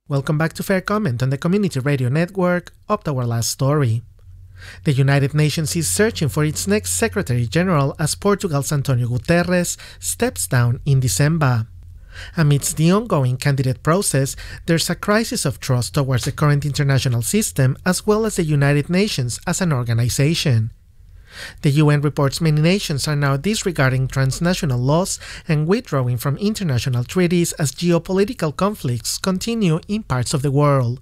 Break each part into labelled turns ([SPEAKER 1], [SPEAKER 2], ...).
[SPEAKER 1] Welcome back to Fair Comment on the Community Radio Network, up to our last story. The United Nations is searching for its next Secretary General as Portugal's Antonio Guterres steps down in December. Amidst the ongoing candidate process, there's a crisis of trust towards the current international system as well as the United Nations as an organization. The UN reports many nations are now disregarding transnational laws and withdrawing from international treaties as geopolitical conflicts continue in parts of the world.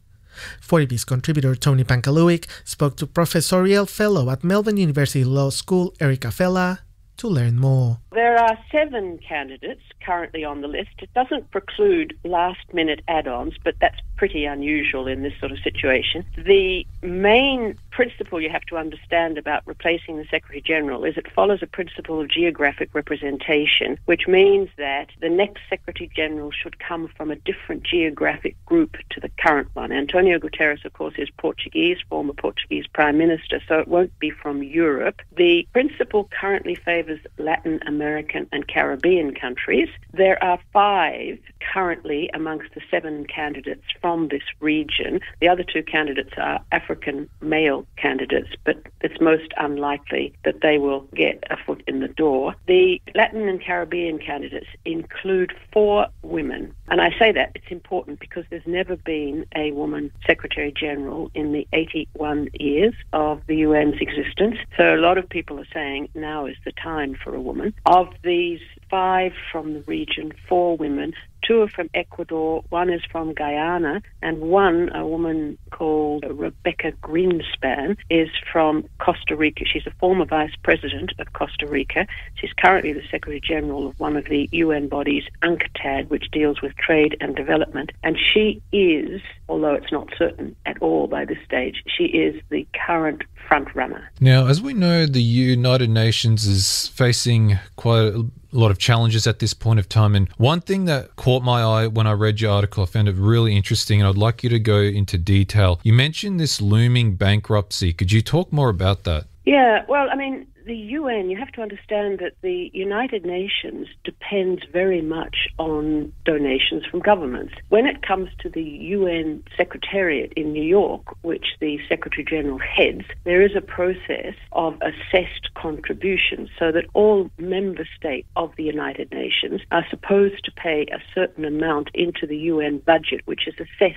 [SPEAKER 1] 40B's contributor Tony Pankaluik spoke to Professorial Fellow at Melbourne University Law School Erica Fella to learn more.
[SPEAKER 2] There are 7 candidates currently on the list. It doesn't preclude last-minute add-ons, but that's pretty unusual in this sort of situation. The main principle you have to understand about replacing the Secretary-General is it follows a principle of geographic representation, which means that the next Secretary-General should come from a different geographic group to the current one. Antonio Guterres, of course, is Portuguese, former Portuguese Prime Minister, so it won't be from Europe. The principle currently favours Latin American and Caribbean countries. There are 5 currently amongst the 7 candidates from this region. The other 2 candidates are African male candidates, but it's most unlikely that they will get a foot in the door. The Latin and Caribbean candidates include 4 women. And I say that it's important because there's never been a woman Secretary General in the 81 years of the UN's existence. So a lot of people are saying now is the time for a woman. Of these 5 from the region, 4 women. 2 are from Ecuador, 1 is from Guyana, and 1, a woman called Rebecca Greenspan, is from Costa Rica. She's a former vice president of Costa Rica. She's currently the Secretary General of one of the UN bodies, UNCTAD, which deals with trade and development. And she is, although it's not certain at all by this stage, she is the current front runner.
[SPEAKER 3] Now, as we know, the United Nations is facing quite a lot of challenges at this point of time. And one thing that caught my eye when I read your article, I found it really interesting, and I'd like you to go into detail. You mentioned this looming bankruptcy. Could you talk more about that?
[SPEAKER 2] Yeah, well, I mean, the UN, you have to understand that the United Nations depends very much on donations from governments. When it comes to the UN Secretariat in New York, which the Secretary General heads, there is a process of assessed contributions so that all member states of the United Nations are supposed to pay a certain amount into the UN budget, which is assessed